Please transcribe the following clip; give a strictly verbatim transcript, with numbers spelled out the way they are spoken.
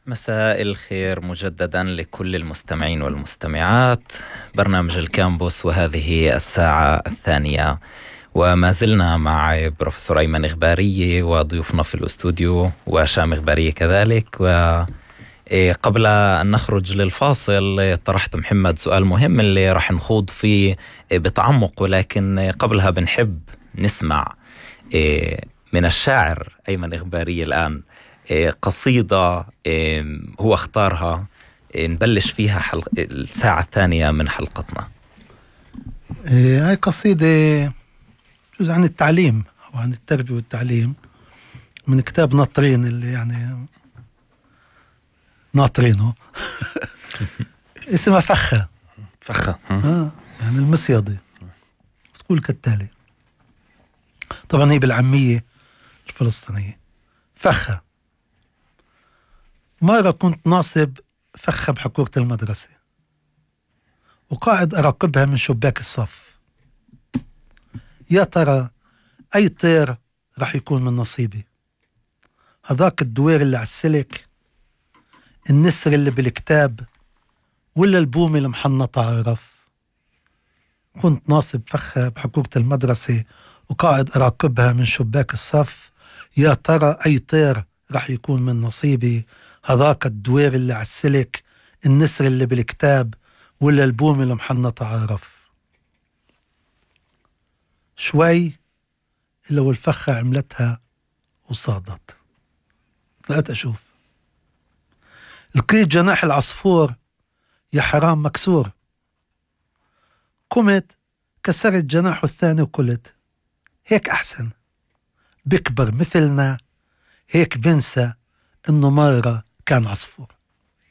مساء الخير مجددا لكل المستمعين والمستمعات. برنامج الكامبوس وهذه الساعة الثانية، وما زلنا مع بروفيسور أيمن إغبارية وضيوفنا في الأستوديو وشام إغبارية كذلك. وقبل أن نخرج للفاصل طرحت محمد سؤال مهم اللي راح نخوض فيه بتعمق، ولكن قبلها بنحب نسمع من الشاعر أيمن إغبارية الآن قصيدة هو اختارها نبلش فيها حلق الساعة الثانية من حلقتنا. هاي قصيدة جزء عن التعليم أو عن التربية والتعليم من كتاب ناطرين اللي يعني ناطرينه اسمها فخة فخة آه يعني المصيدة. تقول كالتالي، طبعا هي بالعامية الفلسطينية. فخة: مرة كنت ناصب فخة بحكورة المدرسة وقاعد أراقبها من شباك الصف. يا ترى أي طير رح يكون من نصيبي؟ هذاك الدوير اللي عالسلك، النسر اللي بالكتاب، ولا البومة المحنطة على الرف؟ كنت ناصب فخة بحكورة المدرسة وقاعد أراقبها من شباك الصف. يا ترى أي طير رح يكون من نصيبي؟ هذاك الدوير اللي عالسلك، النسر اللي بالكتاب، ولا البومة المحنطة على الرف؟ شوي إلا والفخة عملتها وصادت. طلعت أشوف، لقيت جناح العصفور يا حرام مكسور. قمت كسرت جناحه الثاني وقلت هيك أحسن، بكبر مثلنا هيك بنسى إنه مرة كان عصفور.